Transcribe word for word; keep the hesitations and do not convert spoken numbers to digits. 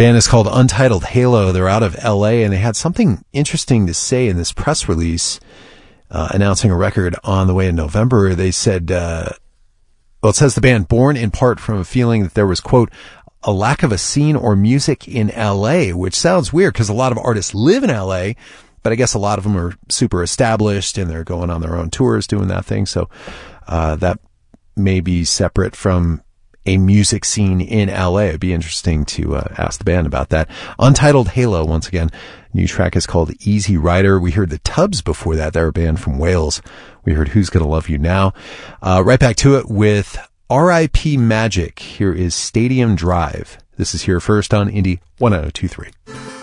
band is called Untitled Halo. They're out of L A, and they had something interesting to say in this press release uh, announcing a record on the way in November. They said, uh, well, it says the band, born in part from a feeling that there was, quote, a lack of a scene or music in L A, which sounds weird because a lot of artists live in L A, but I guess a lot of them are super established and they're going on their own tours doing that thing. So uh, that may be separate from a music scene in L A. It'd be interesting to uh, ask the band about that. Untitled Halo, once again. New track is called Easy Rider. We heard the Tubs before that. They're a band from Wales. We heard Who's Gonna Love You Now. Uh, right back to it with R I P Magic. Here is Stadium Drive. This is Here First on Indie one oh two three.